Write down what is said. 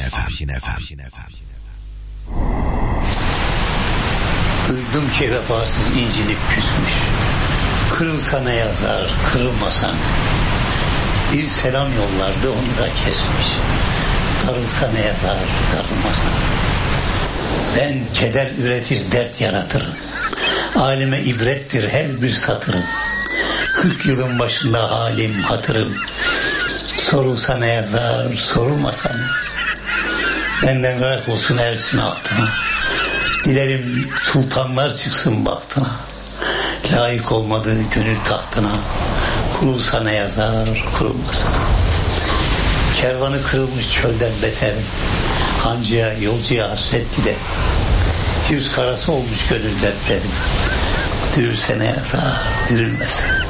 Duydum ki vefasız incinip küsmüş. Kırılsa ne yazar, kırılmasan. Bir selam yollardı, onu da kesmiş. Darılsa ne yazar, darılmasan. Ben keder üretir, dert yaratırım. Alime ibrettir her bir satırım. 40 yılın başında halim, hatırım. Sorulsa ne yazar, sorulmasa ne. Benden gark olsun ersin altına. Dilerim sultanlar çıksın bahtına. Layık olmadığı gönül tahtına. Kurulsa ne yazar, kurulmasa. Kervanı kırılmış çölden beter. Hancıya, yolcuya hasret gider. Yüz karası olmuş gönül dertlerim. Dürülse ne yazar, dürülmese.